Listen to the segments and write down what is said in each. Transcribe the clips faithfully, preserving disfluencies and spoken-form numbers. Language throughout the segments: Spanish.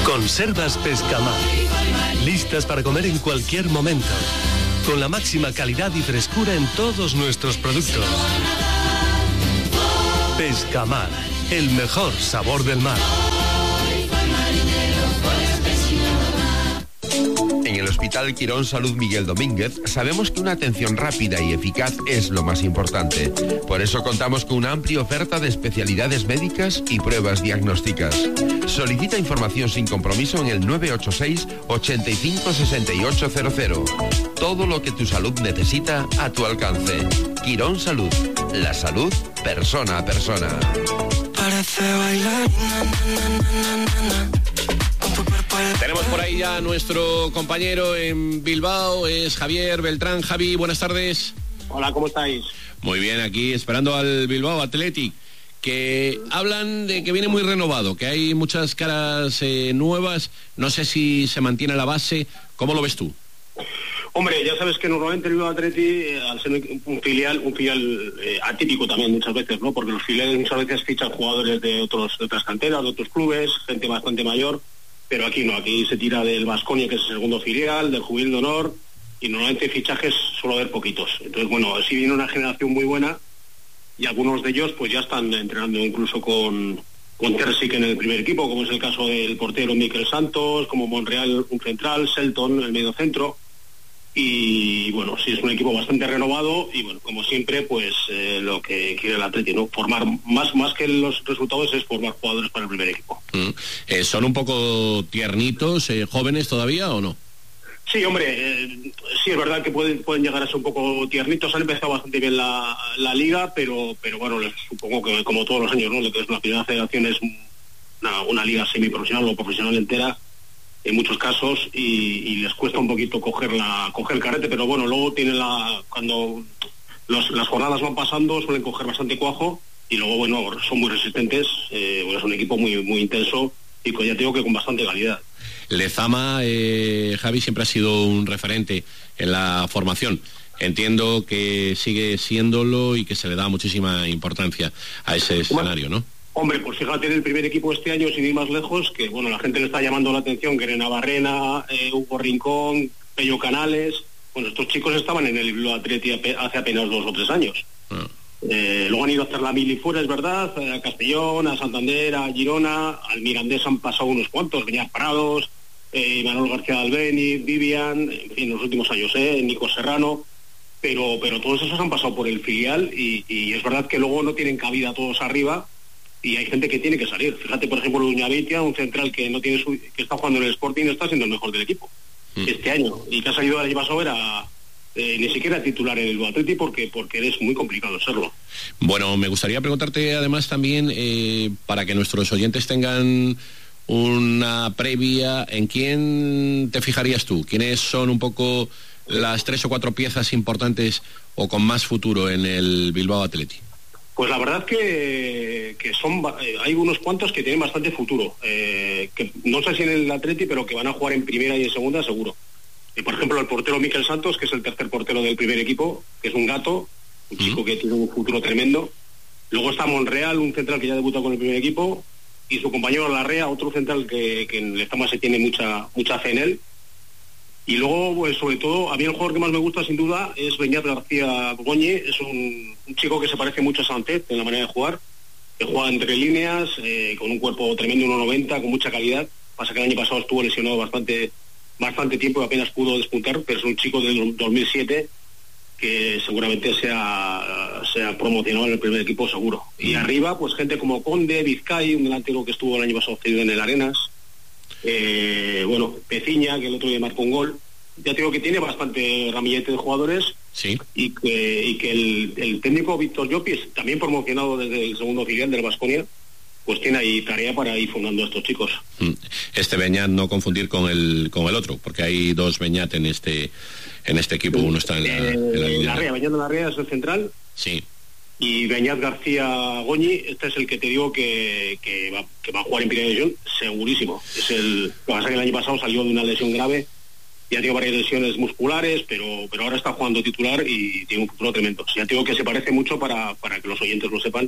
Conservas Pescamar. Listas para comer en cualquier momento. Con la máxima calidad y frescura en todos nuestros productos. Pescamar, el mejor sabor del mar. En el Hospital Quirón Salud Miguel Domínguez sabemos que una atención rápida y eficaz es lo más importante. Por eso contamos con una amplia oferta de especialidades médicas y pruebas diagnósticas. Solicita información sin compromiso en el nueve ocho seis, ochenta y cinco, sesenta y ocho cero cero. Todo lo que tu salud necesita a tu alcance. Quirón Salud. La salud persona a persona. Parece bailar. Na, na, na, na, na. Tenemos por ahí ya a nuestro compañero en Bilbao, es Javier Beltrán. Javi, buenas tardes. Hola, ¿cómo estáis? Muy bien, aquí esperando al Bilbao Athletic, que hablan de que viene muy renovado, que hay muchas caras eh, nuevas. No sé si se mantiene la base. ¿Cómo lo ves tú? Hombre, ya sabes que normalmente el Bilbao Athletic, eh, al ser un filial, un filial eh, atípico también muchas veces, ¿no? Porque los filiales muchas veces fichan jugadores de otros de otras canteras, de otros clubes, gente bastante mayor. Pero aquí no, aquí se tira del Baskonia, que es el segundo filial, del Juvenil de Honor, y normalmente fichajes suele haber poquitos. Entonces, bueno, sí viene una generación muy buena, y algunos de ellos pues ya están entrenando incluso con, con Terzic en el primer equipo, como es el caso del portero Mikel Santos, como Monreal, un central, Selton, el medio centro. Y bueno, sí es un equipo bastante renovado, y bueno, como siempre, pues eh, lo que quiere el Atleti, ¿no? Formar, más, más que los resultados, es formar jugadores para el primer equipo. Mm. Eh, ¿Son un poco tiernitos, eh, jóvenes todavía o no? Sí, hombre, eh, sí es verdad que pueden, pueden llegar a ser un poco tiernitos. Han empezado bastante bien la, la liga, pero pero bueno, les, supongo que como todos los años, ¿no? Lo que es la primera federación es una, una liga semiprofesional o profesional entera, en muchos casos, y, y les cuesta un poquito coger la coger el carrete, pero bueno, luego tienen la cuando los, las jornadas van pasando suelen coger bastante cuajo, y luego bueno, son muy resistentes. Eh, bueno, es un equipo muy muy intenso y ya te digo que con bastante calidad. Lezama, eh, Javi, siempre ha sido un referente en la formación. Entiendo que sigue siéndolo y que se le da muchísima importancia a ese escenario, ¿no? Hombre, pues fíjate, en el primer equipo este año, sin ir más lejos, que bueno, la gente le está llamando la atención, que era Navarrena, eh, Hugo Rincón, Pello Canales. Bueno, estos chicos estaban en el Bilbao Athletic hace apenas dos o tres años. Ah. Eh, luego han ido a hacer la mili fuera, es verdad, a Castellón, a Santander, a Girona, al Mirandés han pasado unos cuantos, Beñat Prados, eh, Manuel García Albeni, Vivian, en fin, los últimos años, eh, Nico Serrano, pero pero todos esos han pasado por el filial, y, y es verdad que luego no tienen cabida todos arriba, y hay gente que tiene que salir. Fíjate, por ejemplo, Uñavitia, un central que no tiene su, que está jugando en el Sporting, está siendo el mejor del equipo mm. este año, y que ha salido el año pasado era eh, ni siquiera titular en el Atleti, porque porque es muy complicado serlo. Bueno, me gustaría preguntarte además también, eh, para que nuestros oyentes tengan una previa, ¿en quién te fijarías tú? ¿Quiénes son un poco las tres o cuatro piezas importantes o con más futuro en el Bilbao Athletic? Pues la verdad que, que son eh, hay unos cuantos que tienen bastante futuro, eh, que no sé si en el Atleti, pero que van a jugar en primera y en segunda seguro. Eh, por ejemplo, el portero Mikel Santos, que es el tercer portero del primer equipo, que es un gato, un chico que tiene un futuro tremendo. Luego está Monreal, un central que ya debutó con el primer equipo, y su compañero Larrea, otro central que, que en el Lezama se tiene mucha mucha fe en él. Y luego, pues sobre todo, a mí el jugador que más me gusta sin duda es Beñat García Goñi. Es un, un chico que se parece mucho a Sancet en la manera de jugar, que juega entre líneas, eh, con un cuerpo tremendo, uno noventa, con mucha calidad. Pasa que el año pasado estuvo lesionado bastante bastante tiempo y apenas pudo despuntar, pero es un chico del dos mil siete que seguramente sea, sea promocionado en el primer equipo seguro. Y arriba, pues gente como Conde, Vizcay, un delantero que estuvo el año pasado cedido en el Arenas, eh, bueno, Peciña, que el otro día marcó un gol. Ya te digo que tiene bastante ramillete de jugadores, sí, y que, y que el, el técnico Víctor Llopis, también promocionado desde el segundo filial del Baskonia, pues tiene ahí tarea para ir fundando a estos chicos. Este Beñat, no confundir con el con el otro, porque hay dos Beñat en este en este equipo. Uno está en la, eh, en la línea. Larrea, Beñat de Larrea es el central. Sí. Y Beñat García Goñi, este es el que te digo que, que, va, que va a jugar en primera división, segurísimo. Es el, lo que pasa es que el año pasado salió de una lesión grave, ya tiene varias lesiones musculares, pero pero ahora está jugando titular y tiene un futuro tremendo. Ya te digo que se parece mucho, para, para que los oyentes lo sepan,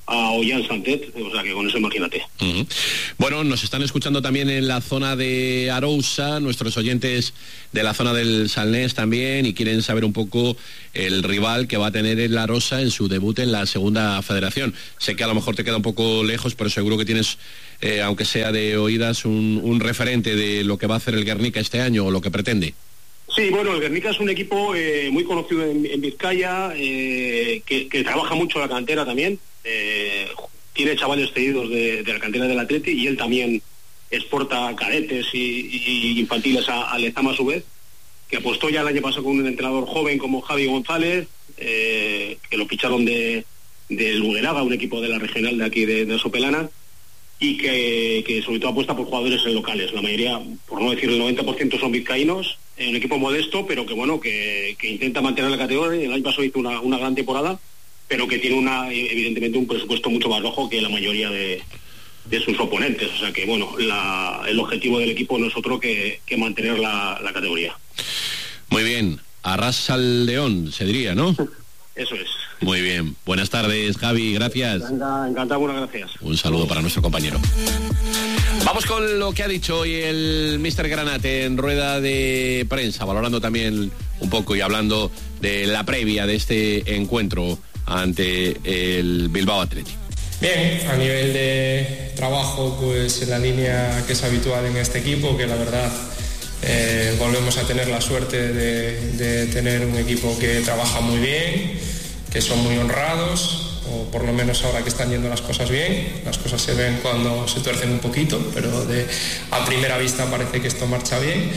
a Ollán Santet, o sea que con eso imagínate. Uh-huh. Bueno, nos están escuchando también en la zona de Arousa, nuestros oyentes de la zona del Salnés también, y quieren saber un poco el rival que va a tener el Arosa en su debut en la segunda federación. Sé que a lo mejor te queda un poco lejos, pero seguro que tienes, eh, aunque sea de oídas, un, un referente de lo que va a hacer el Guernica este año o lo que pretende. Sí, bueno, el Guernica es un equipo eh, muy conocido en, en Vizcaya, eh, que, que trabaja mucho la cantera también. Eh, tiene chavales cedidos de, de la cantera del Atleti, y él también exporta cadetes y, y infantiles a, a Lezama a su vez, que apostó ya el año pasado con un entrenador joven como Javi González, eh, que lo ficharon de, de Lugueraga, un equipo de la regional de aquí de, de Sopelana, y que, que sobre todo apuesta por jugadores locales. La mayoría, por no decir el noventa por ciento, son vizcaínos, un equipo modesto, pero que bueno, que, que intenta mantener la categoría. El año pasado hizo una, una gran temporada, pero que tiene una evidentemente un presupuesto mucho más bajo que la mayoría de, de sus oponentes. O sea que bueno, la, el objetivo del equipo no es otro que, que mantener la, la categoría. Muy bien, arrasa al león, se diría, ¿no? Eso es. Muy bien, buenas tardes, Javi, gracias. Venga, encantado, buenas gracias. Un saludo para nuestro compañero. Vamos con lo que ha dicho hoy el míster Granate en rueda de prensa, valorando también un poco y hablando de la previa de este encuentro ante el Bilbao Athletic. Bien, a nivel de trabajo, pues en la línea que es habitual en este equipo, que la verdad eh, volvemos a tener la suerte de, de tener un equipo que trabaja muy bien, que son muy honrados, o por lo menos ahora que están yendo las cosas bien. Las cosas se ven cuando se tuercen un poquito, pero de, a primera vista parece que esto marcha bien.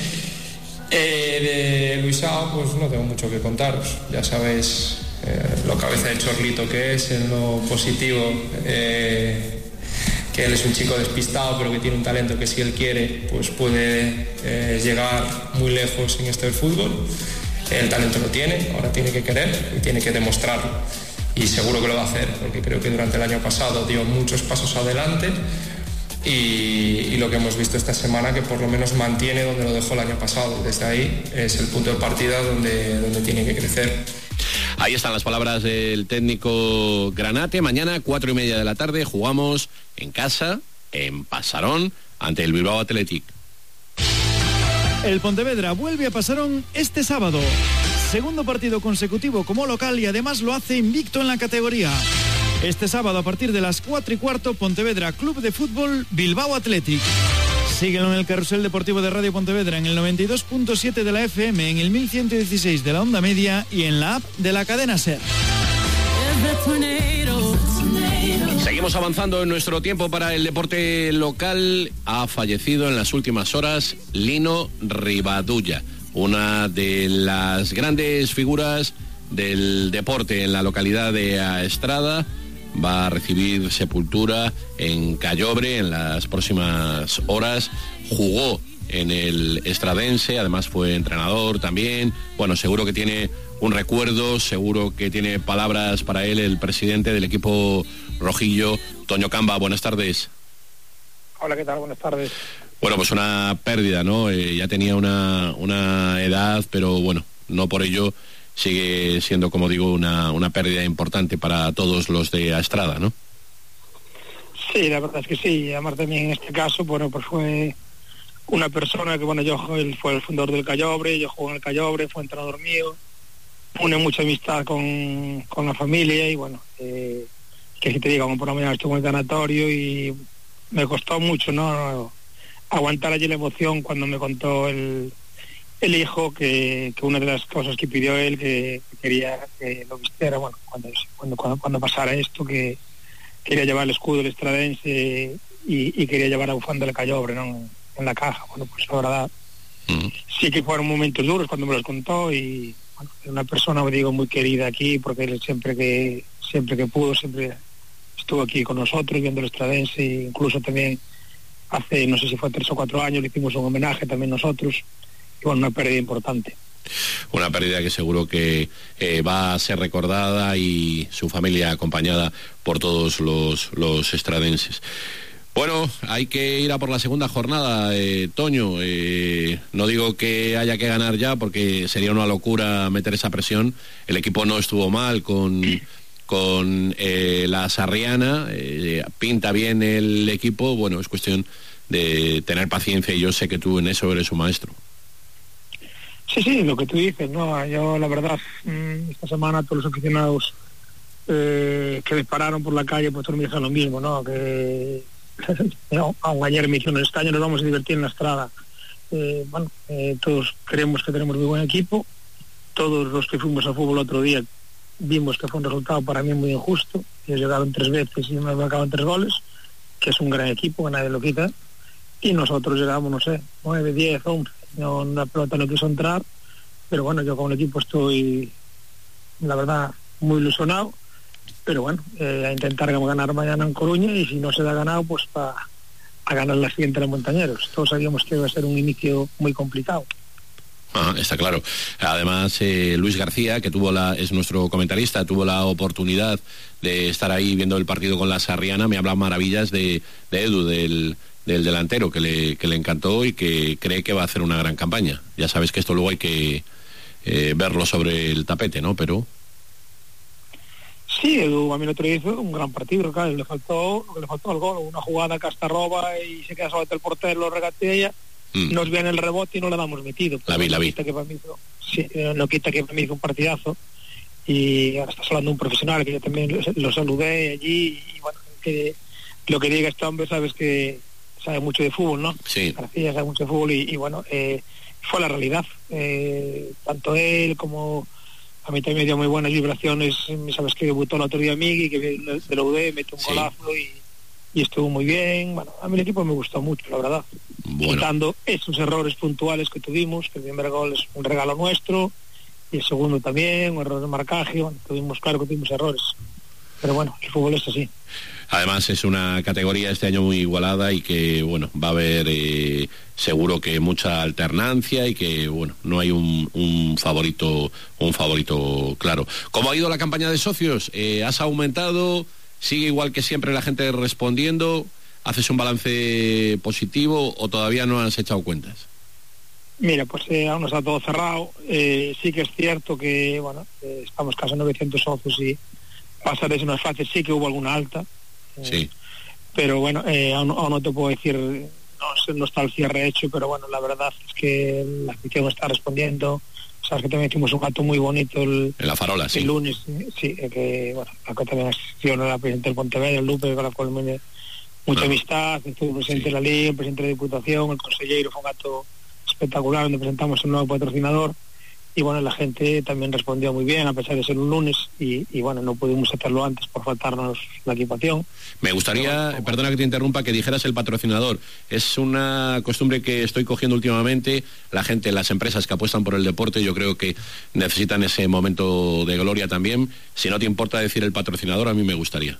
Eh, de Luisao, pues no tengo mucho que contaros, ya sabéis eh, lo cabeza de chorlito que es, en lo positivo, eh, que él es un chico despistado, pero que tiene un talento que si él quiere, pues puede eh, llegar muy lejos en este del fútbol. El talento lo tiene, ahora tiene que querer y tiene que demostrarlo, y seguro que lo va a hacer, porque creo que durante el año pasado dio muchos pasos adelante, y, y lo que hemos visto esta semana, que por lo menos mantiene donde lo dejó el año pasado. Desde ahí es el punto de partida donde, donde tiene que crecer. Ahí están las palabras del técnico Granate. Mañana, cuatro y media de la tarde, jugamos en casa, en Pasarón, ante el Bilbao Athletic. El Pontevedra vuelve a Pasarón este sábado. Segundo partido consecutivo como local, y además lo hace invicto en la categoría. Este sábado a partir de las cuatro y cuarto, Pontevedra Club de Fútbol Bilbao Athletic. Síguelo en el carrusel deportivo de Radio Pontevedra, en el noventa y dos punto siete de la F M, en el mil ciento dieciséis de la onda media y en la app de la cadena SER. Seguimos avanzando en nuestro tiempo para el deporte local. Ha fallecido en las últimas horas Lino Rivadulla, una de las grandes figuras del deporte en la localidad de Aestrada. Va a recibir sepultura en Callobre en las próximas horas. Jugó en el Estradense, además fue entrenador también. Bueno, seguro que tiene un recuerdo, seguro que tiene palabras para él el presidente del equipo rojillo, Toño Camba. Buenas tardes. Hola, ¿qué tal? Buenas tardes. Bueno, pues una pérdida, ¿no? Eh, ya tenía una, una edad, pero bueno, no por ello sigue siendo, como digo, una, una pérdida importante para todos los de Aestrada, ¿no? Sí, la verdad es que sí. Además también en este caso, bueno, pues fue una persona que, bueno, yo él fue el fundador del Callobre, yo jugué en el Callobre, fue entrenador mío, une mucha amistad con, con la familia, y bueno, eh, que si te digo, como por la mañana estuve en el sanatorio y me costó mucho, ¿no?, aguantar allí la emoción cuando me contó el el hijo que, que una de las cosas que pidió él, que, que quería que lo vistiera, bueno, cuando, cuando, cuando, cuando pasara esto, que quería llevar el escudo del Estradense y, y quería llevar a bufanda del Callobre, ¿no?, en, en la caja. Bueno, pues la verdad, mm. sí que fueron momentos duros cuando me los contó, y bueno, una persona, me digo, muy querida aquí, porque él siempre que, siempre que pudo, siempre estuvo aquí con nosotros viendo el Estradense, e incluso también hace, no sé si fue tres o cuatro años, le hicimos un homenaje también nosotros. Y bueno, una pérdida importante. Una pérdida que seguro que eh, va a ser recordada, y su familia acompañada por todos los, los estradenses. Bueno, hay que ir a por la segunda jornada, eh, Toño. Eh, no digo que haya que ganar ya, porque sería una locura meter esa presión. El equipo no estuvo mal con, con eh, la Sarriana, eh, pinta bien el equipo, bueno, es cuestión de tener paciencia y yo sé que tú en eso eres un maestro. Sí, sí, lo que tú dices, ¿no? Yo, la verdad, esta semana todos los aficionados eh, que dispararon por la calle, pues todos me dijeron lo mismo, ¿no? Que no, aún ayer me dijeron, este año nos vamos a divertir en la Estrada. Eh, bueno, eh, todos creemos que tenemos muy buen equipo. Todos los que fuimos al fútbol otro día vimos que fue un resultado para mí muy injusto. Ellos llegaron tres veces y nos marcaban tres goles, que es un gran equipo, que nadie lo quita. Y nosotros llegamos, no sé, nueve, diez, once. No, la pelota no quiso entrar, pero bueno, yo con el equipo estoy, la verdad, muy ilusionado, pero bueno, eh, a intentar ganar mañana en Coruña, y si no se da ganado, pues para a ganar la siguiente en Montañeros. Todos sabíamos que iba a ser un inicio muy complicado. Ah, está claro. Además, eh, Luis García, que tuvo la, es nuestro comentarista, tuvo la oportunidad de estar ahí viendo el partido con la Sarriana, me habla maravillas de, de Edu, del del delantero, que le, que le encantó y que cree que va a hacer una gran campaña. Ya sabes que esto luego hay que eh, verlo sobre el tapete, ¿no? Pero... Sí, Edu a mí el otro día hizo un gran partido, claro, le faltó, le faltó el gol, una jugada que hasta roba y se queda solo el portero, lo regatea, mm. nos viene el rebote y no le damos metido. La vi, la vi. Que para mí hizo, sí, no quita que para mí hizo un partidazo, y ahora estás hablando de un profesional que yo también lo, lo saludé allí, y bueno, que lo que diga este hombre, sabes que sabe mucho de fútbol, ¿no? Sí. García sabe mucho de fútbol y, y bueno, eh, fue la realidad. Eh, tanto él como a mí también me dio muy buenas vibraciones. Sabes que debutó el otro día Migui, que de la U D metió un sí. golazo y, y estuvo muy bien. Bueno, a mí el equipo me gustó mucho, la verdad. Bueno. Quitando esos errores puntuales que tuvimos, que el primer gol es un regalo nuestro y el segundo también, un error de marcaje. Bueno, tuvimos, claro que tuvimos errores. Pero bueno, el fútbol es así. Además es una categoría este año muy igualada y que, bueno, va a haber eh, seguro que mucha alternancia y que, bueno, no hay un, un favorito un favorito claro. ¿Cómo ha ido la campaña de socios? Eh, ¿Has aumentado? ¿Sigue igual que siempre la gente respondiendo? ¿Haces un balance positivo o todavía no has echado cuentas? Mira, pues eh, aún no está todo cerrado. Eh, sí que es cierto que, bueno, eh, estamos casi en novecientos socios y pasar eso no es fácil. Sí que hubo alguna alta. Sí. Pero bueno, eh, aún, aún no te puedo decir, no, no está el cierre hecho, pero bueno, la verdad es que la afición está respondiendo. Sabes que también hicimos un acto muy bonito el, en la Farola, sí. El lunes, sí, que bueno, acá también asistió la presidenta del Pontevedra, el Lupe, con la cual me mucha no. amistad, estuvo presente sí. de la Liga, el presidente de la Diputación, el consejero, fue un acto espectacular donde presentamos un nuevo patrocinador. Y bueno, la gente también respondió muy bien a pesar de ser un lunes y, y bueno, no pudimos hacerlo antes por faltarnos la equipación. Me gustaría, Pero, perdona que te interrumpa, que dijeras el patrocinador. Es una costumbre que estoy cogiendo últimamente. La gente, las empresas que apuestan por el deporte, yo creo que necesitan ese momento de gloria también. Si no te importa decir el patrocinador, a mí me gustaría.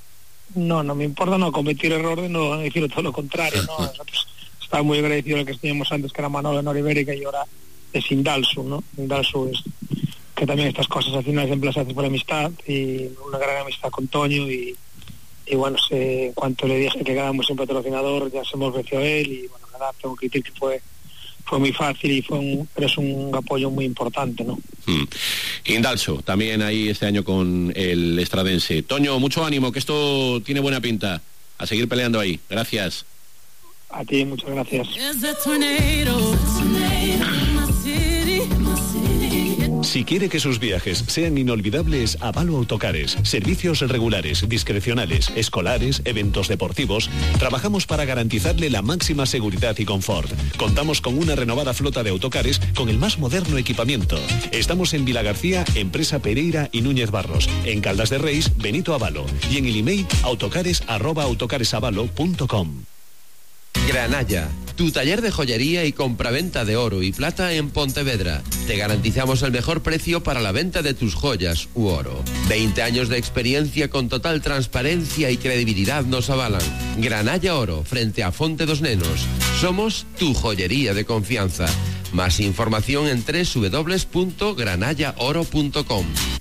No, no me importa no cometer error de no decir todo lo contrario, ¿no? Nosotros estamos muy agradecidos al que teníamos antes, que era Manolo de Noribérica, y ahora es Indalsu, ¿no? Indalsu es que también estas cosas al final siempre las haces por amistad, y una gran amistad con Toño, y, y bueno, se, en cuanto le dije que quedamos sin patrocinador, ya se me ofreció él, y bueno, la verdad tengo que decir que fue fue muy fácil y fue un, pero es un apoyo muy importante, ¿no? Mm. Indalsu, también ahí este año con el estradense. Toño, mucho ánimo, que esto tiene buena pinta. A seguir peleando ahí. Gracias. A ti, muchas gracias. Si quiere que sus viajes sean inolvidables, Avalo Autocares. Servicios regulares, discrecionales, escolares, eventos deportivos. Trabajamos para garantizarle la máxima seguridad y confort. Contamos con una renovada flota de autocares con el más moderno equipamiento. Estamos en Vilagarcía, Empresa Pereira y Núñez Barros. En Caldas de Reis, Benito Avalo. Y en el email autocares arroba autocaresavalo punto com. Granalla, tu taller de joyería y compraventa de oro y plata en Pontevedra. Te garantizamos el mejor precio para la venta de tus joyas u oro. veinte años de experiencia con total transparencia y credibilidad nos avalan. Granalla Oro, frente a Fonte dos Nenos. Somos tu joyería de confianza. Más información en doble u doble u doble u punto granalla oro punto com.